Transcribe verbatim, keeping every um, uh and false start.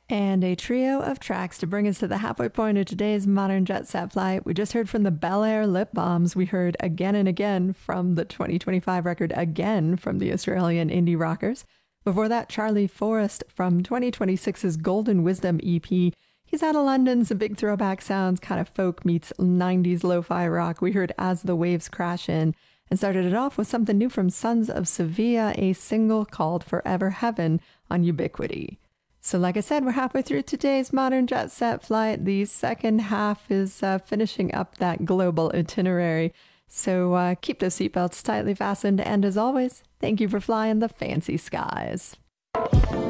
And a trio of tracks to bring us to the halfway point of today's Modern Jet Set Flight. We just heard from the Bel Air Lip Bombs. We heard Again and Again from the twenty twenty-five record Again from the Australian indie rockers. Before that, Charlie Forrest from twenty twenty-six's Golden Wisdom E P. He's out of London, some big throwback sounds, kind of folk meets nineties lo-fi rock. We heard As the Waves Crash In, and started it off with something new from Sons of Sevilla, a single called Forever Heaven on Ubiquity. So like I said, we're halfway through today's Modern Jet Set Flight. The second half is uh, finishing up that global itinerary. So uh, keep those seatbelts tightly fastened. And as always, thank you for flying the fancy skies.